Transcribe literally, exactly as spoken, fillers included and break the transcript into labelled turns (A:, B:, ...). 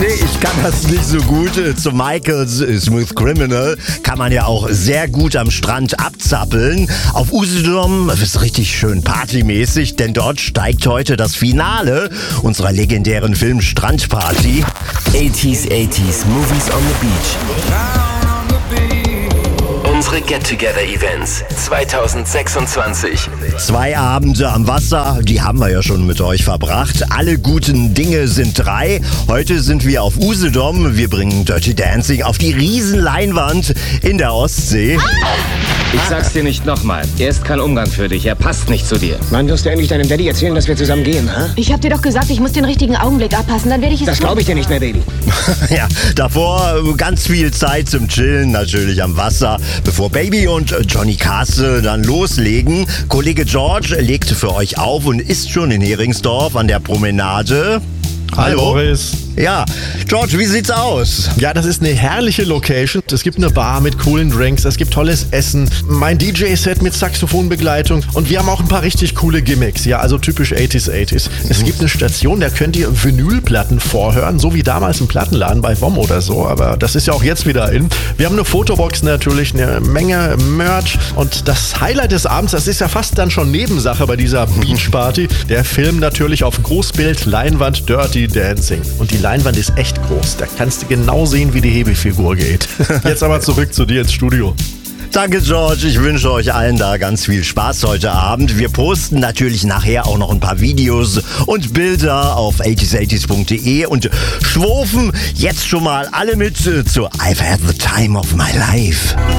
A: Nee, ich kann das nicht so gut. Zu Michaels Smooth Criminal kann man ja auch sehr gut am Strand abzappeln. Auf Usedom ist richtig schön partymäßig, denn dort steigt heute das Finale unserer legendären Film Strandparty.
B: eighties, eighties, Movies on the Beach. Unsere Get-Together-Events zwanzig sechsundzwanzig.
A: Zwei Abende am Wasser, die haben wir ja schon mit euch verbracht. Alle guten Dinge sind drei. Heute sind wir auf Usedom. Wir bringen Dirty Dancing auf die Riesenleinwand in der Ostsee.
C: Ich sag's dir nicht nochmal. Er ist kein Umgang für dich. Er passt nicht zu dir.
D: Wann wirst du endlich deinem Daddy erzählen, dass wir zusammen gehen, ha?
E: Ich hab dir doch gesagt, ich muss den richtigen Augenblick abpassen, dann werde ich es
D: Das glaube ich dir nicht mehr, Baby.
A: Ja, davor ganz viel Zeit zum Chillen, natürlich am Wasser, bevor Baby und Johnny Castle dann loslegen. Kollege George legt für euch auf und ist schon in Heringsdorf an der Promenade.
F: Hi Boris.
A: Ja, George, wie sieht's aus?
F: Ja, das ist eine herrliche Location. Es gibt eine Bar mit coolen Drinks, es gibt tolles Essen, mein D J-Set mit Saxophonbegleitung und wir haben auch ein paar richtig coole Gimmicks, ja, also typisch eighties, eighties. Es gibt eine Station, da könnt ihr Vinylplatten vorhören, so wie damals im Plattenladen bei W O M oder so, aber das ist ja auch jetzt wieder in. Wir haben eine Fotobox natürlich, eine Menge Merch und das Highlight des Abends, das ist ja fast dann schon Nebensache bei dieser Beachparty, der Film natürlich auf Großbild, Leinwand, Dirty Dancing. Und die Leinwand ist echt groß. Da kannst du genau sehen, wie die Hebefigur geht. Jetzt aber zurück zu dir ins Studio.
A: Danke, George. Ich wünsche euch allen da ganz viel Spaß heute Abend. Wir posten natürlich nachher auch noch ein paar Videos und Bilder auf eighties eighties punkt de und schwufen jetzt schon mal alle mit zu I've had the time of my life.